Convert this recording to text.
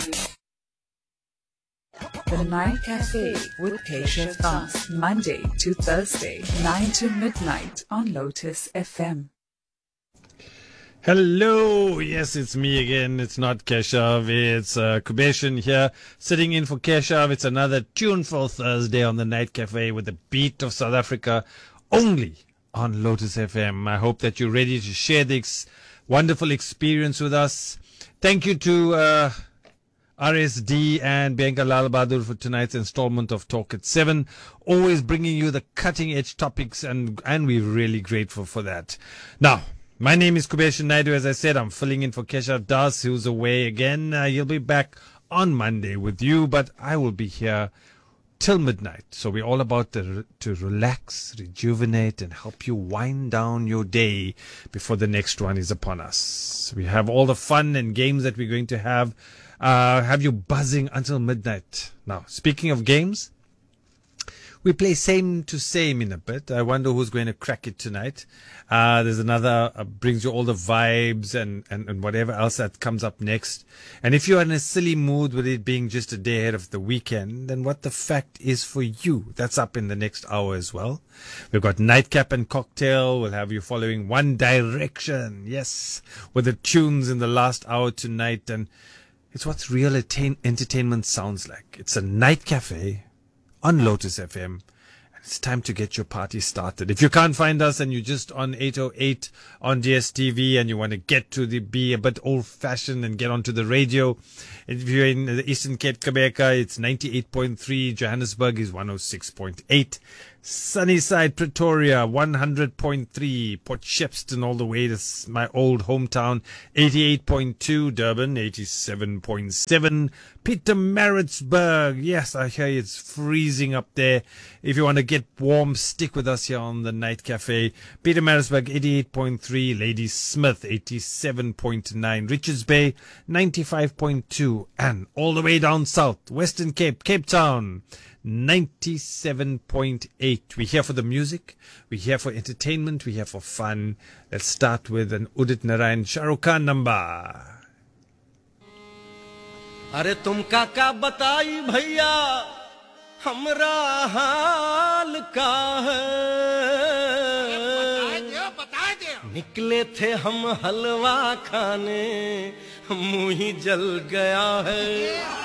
The Night Cafe with Keshav Das, Monday to Thursday, 9 to midnight on Lotus FM. Hello, yes, it's me again. It's not Keshav, it's Kubeshan here, sitting in for Keshav. It's another tuneful Thursday on the Night Cafe with the beat of South Africa, only on Lotus FM. I hope that you're ready to share this wonderful experience with us. Thank you to RSD and Bianca Lalbadur for tonight's installment of Talk at 7. Always bringing you the cutting edge topics, and we're really grateful for that. Now, my name is Kubeshan Naidu. As I said, I'm filling in for Keshav Das, who's away again. He'll be back on Monday with you, but I will be here till midnight. So we're all about to relax, rejuvenate, and help you wind down your day before the next one is upon us. We have all the fun and games that we're going to have you buzzing until midnight. Now, speaking of games, we play same to same in a bit. I wonder who's going to crack it tonight. There's another, brings you all the vibes and whatever else that comes up next. And if you're in a silly mood with it being just a day ahead of the weekend, then what the fact is for you. That's up in the next hour as well. We've got Nightcap and Cocktail. We'll have you following One Direction. Yes, with the tunes in the last hour tonight. And it's what real entertainment sounds like. It's a night cafe on Lotus FM. And it's time to get your party started. If you can't find us and you're just on 808 on DSTV and you want to be a bit old-fashioned and get onto the radio, if you're in the Eastern Cape, Quebeca, it's 98.3. Johannesburg is 106.8. Sunnyside, Pretoria, 100.3. Port Shepstone all the way to my old hometown, 88.2. Durban, 87.7. Pietermaritzburg, yes, I hear it's freezing up there. If you want to get warm, stick with us here on the Night Cafe. Pietermaritzburg, 88.3. Ladysmith, 87.9. Richards Bay, 95.2. And all the way down south, Western Cape, Cape Town, 97.8. We're here for the music. We're here for entertainment. We're here for fun. Let's start with an Udit Narayan Shah Rukh Khan number. अरे तुम का बताई भैया हमरा हाल का है बता दे निकले थे हम हलवा खाने मुंह ही जल गया है